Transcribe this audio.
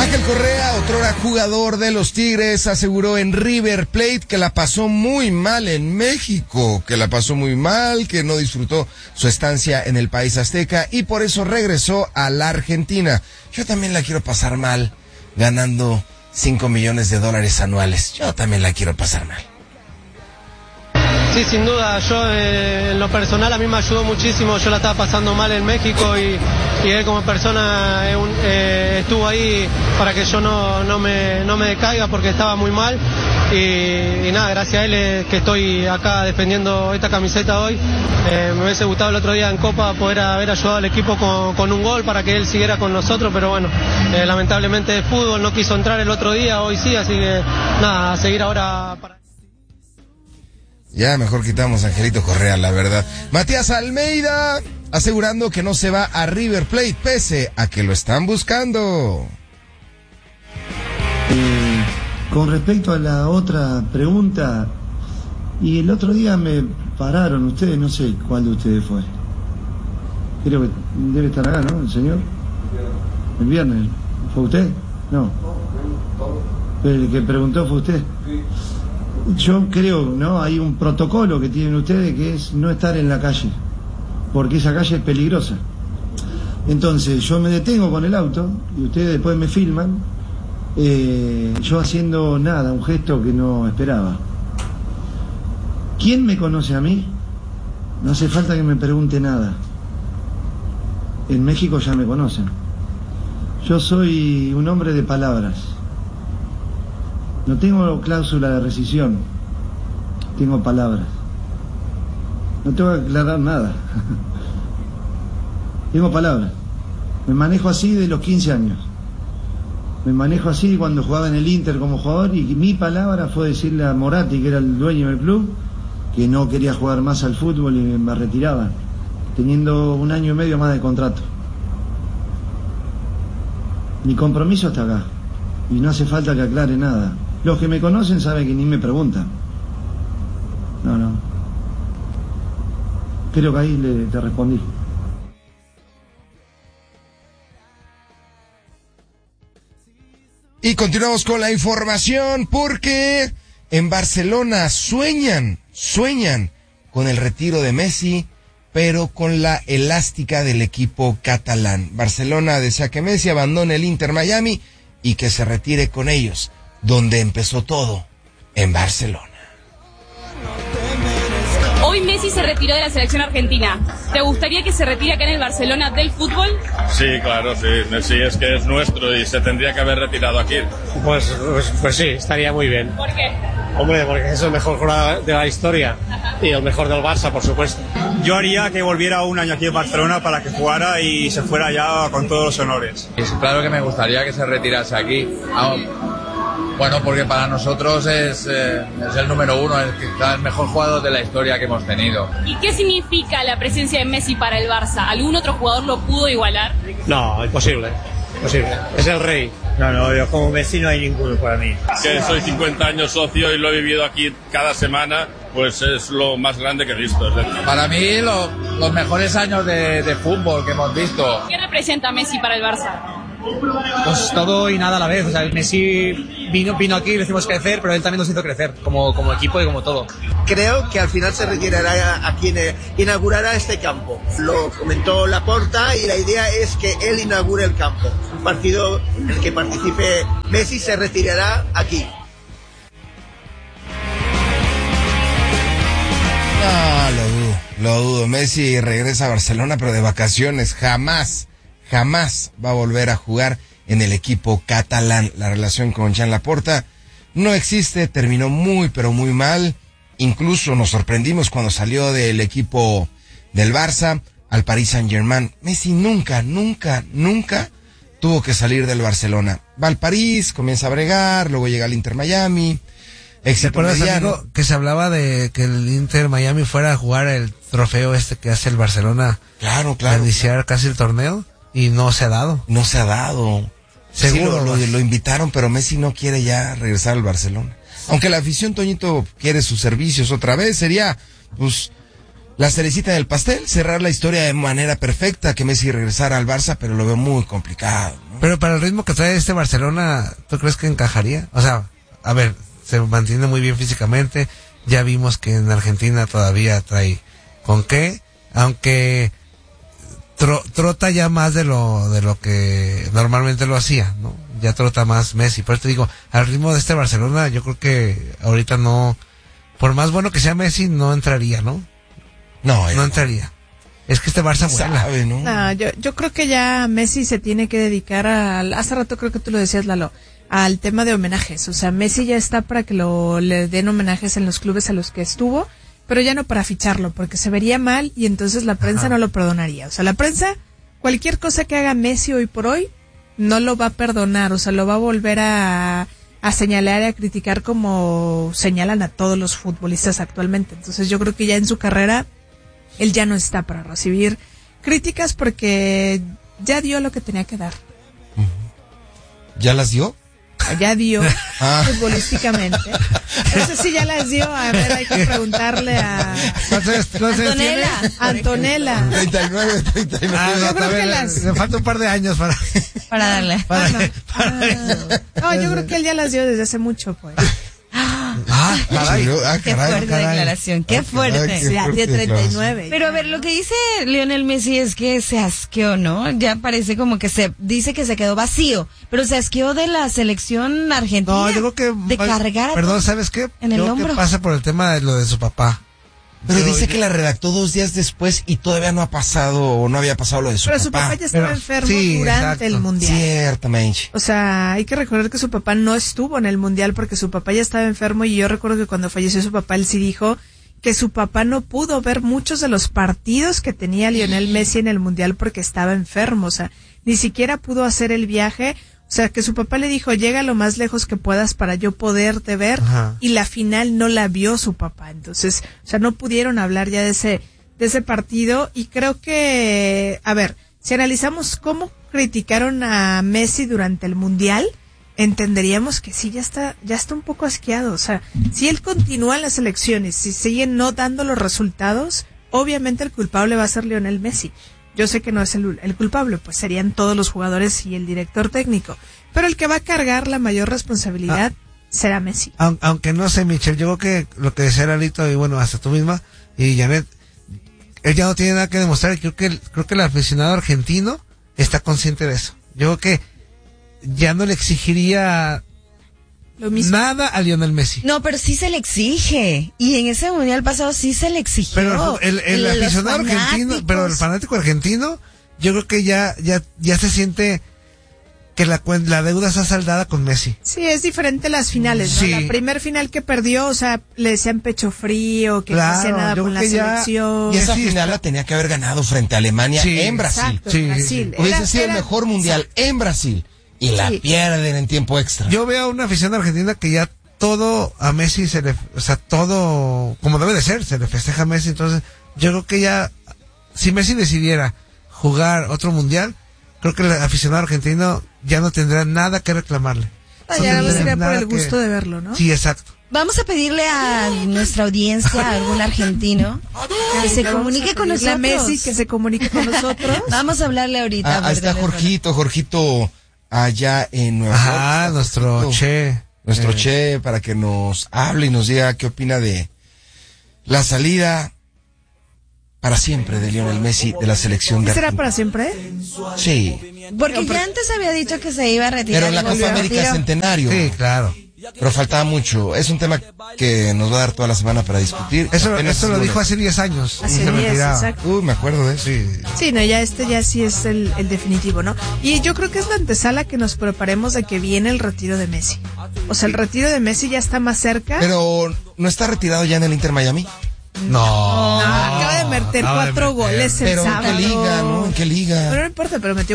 Ángel Correa, otrora jugador de los Tigres, aseguró en River Plate que la pasó muy mal en México, que no disfrutó su estancia en el país azteca y por eso regresó a la Argentina. Yo también la quiero pasar mal, ganando $5 millones anuales. Yo también la quiero pasar mal. Sí, sin duda, yo en lo personal a mí me ayudó muchísimo, yo la estaba pasando mal en México y él como persona estuvo ahí para que yo no me decaiga porque estaba muy mal y nada, gracias a él es que estoy acá defendiendo esta camiseta hoy. Me hubiese gustado el otro día en Copa poder haber ayudado al equipo con un gol para que él siguiera con nosotros, pero bueno, lamentablemente el fútbol no quiso entrar el otro día, hoy sí, así que nada, a seguir ahora para... Ya mejor quitamos a Angelito Correa, la verdad. Matías Almeida asegurando que no se va a River Plate pese a que lo están buscando. Con respecto a la otra pregunta, y el otro día me pararon ustedes, no sé cuál de ustedes fue. Creo que debe estar acá, ¿no? El señor. El viernes. ¿Fue usted? No. El que preguntó fue usted. Yo creo, ¿no? Hay un protocolo que tienen ustedes que es no estar en la calle, porque esa calle es peligrosa. Entonces yo me detengo con el auto y ustedes después me filman, yo haciendo nada, un gesto que no esperaba. ¿Quién me conoce a mí? No hace falta que me pregunte nada. En México ya me conocen. Yo soy un hombre de palabras. No tengo cláusula de rescisión, tengo palabras. No tengo que aclarar nada. Tengo palabras. Me manejo así de los 15 años. Me manejo así cuando jugaba en el Inter como jugador y mi palabra fue decirle a Moratti, que era el dueño del club, que no quería jugar más al fútbol y me retiraba, teniendo 1 año y medio más de contrato. Mi compromiso está acá y no hace falta que aclare nada. Los que me conocen saben que ni me preguntan. No. Creo que ahí te respondí. Y continuamos con la información porque en Barcelona sueñan con el retiro de Messi, pero con la elástica del equipo catalán. Barcelona desea que Messi abandone el Inter Miami y que se retire con ellos, donde empezó todo, en Barcelona. Hoy Messi se retiró de la selección argentina. ¿Te gustaría que se retire acá en el Barcelona del fútbol? Sí, claro, sí. Messi es que es nuestro y se tendría que haber retirado aquí. Pues sí, estaría muy bien. ¿Por qué? Hombre, porque es el mejor jugador de la historia y el mejor del Barça, por supuesto. Yo haría que volviera 1 año aquí en Barcelona para que jugara y se fuera ya con todos los honores. Claro que me gustaría que se retirase aquí. Bueno, porque para nosotros es el número 1, el mejor jugador de la historia que hemos tenido. ¿Y qué significa la presencia de Messi para el Barça? ¿Algún otro jugador lo pudo igualar? No, imposible. Es el rey. No, yo como Messi no hay ninguno para mí. Que soy 50 años socio y lo he vivido aquí cada semana, pues es lo más grande que he visto. Para mí, los mejores años de fútbol que hemos visto. ¿Qué representa Messi para el Barça? Pues todo y nada a la vez. O sea, Messi vino aquí y lo hicimos crecer, pero él también nos hizo crecer como equipo y como todo. Creo que al final se retirará a quien inaugurará este campo. Lo comentó Laporta y la idea es que él inaugure el campo. Un partido en el que participe Messi se retirará aquí. No, lo dudo. Messi regresa a Barcelona, pero de vacaciones. Jamás va a volver a jugar en el equipo catalán. La relación con Joan Laporta no existe, terminó muy, pero muy mal. Incluso nos sorprendimos cuando salió del equipo del Barça al Paris Saint-Germain. Messi nunca tuvo que salir del Barcelona. Va al París, comienza a bregar, luego llega al Inter Miami. ¿Te amigo, que se hablaba de que el Inter Miami fuera a jugar el trofeo que hace el Barcelona? Claro. Para iniciar casi el torneo. Y no se ha dado. Seguro. Sí, lo invitaron, pero Messi no quiere ya regresar al Barcelona. Aunque la afición, Toñito, quiere sus servicios otra vez, sería, pues, la cerecita del pastel, cerrar la historia de manera perfecta, que Messi regresara al Barça, pero lo veo muy complicado, ¿no? Pero para el ritmo que trae este Barcelona, ¿tú crees que encajaría? O sea, a ver, se mantiene muy bien físicamente, ya vimos que en Argentina todavía trae con qué, aunque trota ya más de lo que normalmente lo hacía, ¿no? Ya trota más Messi, pero te digo, al ritmo de este Barcelona, yo creo que ahorita no, por más bueno que sea Messi, no entraría, ¿no? No entraría. Es que este Barça vuela. Sabe, ¿no? No, yo creo que ya Messi se tiene que dedicar hace rato creo que tú lo decías, Lalo, al tema de homenajes. O sea, Messi ya está para que le den homenajes en los clubes a los que estuvo, pero ya no para ficharlo, porque se vería mal y entonces la prensa no lo perdonaría. O sea, la prensa, cualquier cosa que haga Messi hoy por hoy, no lo va a perdonar. O sea, lo va a volver a señalar y a criticar como señalan a todos los futbolistas actualmente. Entonces yo creo que ya en su carrera él ya no está para recibir críticas porque ya dio lo que tenía que dar. ¿Ya las dio? Ya dio futbolísticamente. Entonces sí ya las dio. A ver, hay que preguntarle a Antonella. 39. Yo creo que le falta un par de años para darle. No, yo creo que él ya las dio desde hace mucho, pues. Caray. Qué fuerte declaración, qué fuerte. Ya tiene 39. Pero a ver, lo que dice Lionel Messi es que se asqueó, ¿no? Ya parece como que se dice que se quedó vacío, pero se asqueó de la selección argentina. No, yo creo que de cargar perdón, ¿sabes qué? En el hombro. Que pasa por el tema de lo de su papá. Pero dice que la redactó 2 días después y todavía no ha pasado o no había pasado lo de su papá. Pero su papá ya estaba enfermo durante el Mundial. Ciertamente. O sea, hay que recordar que su papá no estuvo en el Mundial porque su papá ya estaba enfermo y yo recuerdo que cuando falleció su papá, él sí dijo que su papá no pudo ver muchos de los partidos que tenía Lionel Messi en el Mundial porque estaba enfermo. O sea, ni siquiera pudo hacer el viaje. O sea, que su papá le dijo, llega lo más lejos que puedas para yo poderte ver. Ajá. Y la final no la vio su papá. Entonces, o sea, no pudieron hablar ya de ese partido. Y creo que, a ver, si analizamos cómo criticaron a Messi durante el Mundial, entenderíamos que sí, ya está un poco asqueado. O sea, si él continúa en las elecciones, si siguen no dando los resultados, obviamente el culpable va a ser Lionel Messi. Yo sé que no es el culpable, pues serían todos los jugadores y el director técnico. Pero el que va a cargar la mayor responsabilidad será Messi. Aunque no sé, Michelle, yo creo que lo que decía Lalito, y bueno, hasta tú misma, y Janet, él ya no tiene nada que demostrar. Creo que el aficionado argentino está consciente de eso. Yo creo que ya no le exigiría lo mismo. Nada a Lionel Messi. No, pero sí se le exige. Y en ese mundial pasado sí se le exigió. Pero el aficionado argentino, pero el fanático argentino, yo creo que ya se siente que la deuda está saldada con Messi. Sí, es diferente las finales, ¿no? Sí. La primer final que perdió, o sea, le decían pecho frío, que no hacía nada con la selección. Y esa final la tenía que haber ganado frente a Alemania en Brasil. Exacto, en Brasil. Hubiese sido el mejor mundial en Brasil. Y la pierden en tiempo extra. Yo veo a una afición argentina que ya todo a Messi todo como debe de ser, se le festeja a Messi. Entonces, yo creo que ya, si Messi decidiera jugar otro mundial, creo que el aficionado argentino ya no tendrá nada que reclamarle. Ya no sería por el gusto de verlo, ¿no? Sí, exacto. Vamos a pedirle a nuestra audiencia, a algún argentino, que se comunique con nosotros. A Messi, que se comunique con nosotros. Vamos a hablarle ahorita. Ahí está Jorgito. Allá en Nueva York. Nuestro Che, para que nos hable y nos diga qué opina de la salida para siempre de Lionel Messi de la selección de Argentina. ¿Será para siempre? Sí. Porque ya antes había dicho que se iba a retirar. Pero en la Copa América Centenario. Sí, claro. Pero faltaba mucho. Es un tema que nos va a dar toda la semana para discutir. Eso lo dijo hace 10 años. Hace 10, exacto. Me acuerdo de eso. Sí, no, ya sí es el definitivo, ¿no? Y yo creo que es la antesala que nos preparemos de que viene el retiro de Messi. O sea, el retiro de Messi ya está más cerca. Pero, ¿no está retirado ya en el Inter Miami? No, acaba de meter 4 goles el sábado. ¿En qué liga, no? ¿En qué liga? Pero no importa, pero metió